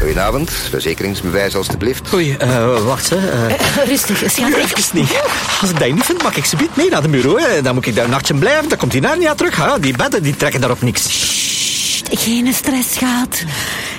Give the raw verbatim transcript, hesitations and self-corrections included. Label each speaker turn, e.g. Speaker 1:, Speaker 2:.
Speaker 1: Goedenavond, verzekeringsbewijs alstublieft.
Speaker 2: Oei, uh, wacht, hè. Uh...
Speaker 3: Uh, rustig, schat.
Speaker 2: Even niet. Als ik dat niet vind, mag ik ze mee naar de bureau. Hè. Dan moet ik daar een nachtje blijven, dan komt hij naar niet terug. Hè. Die bedden die trekken daar op niks.
Speaker 3: Sst, geen stress, schat.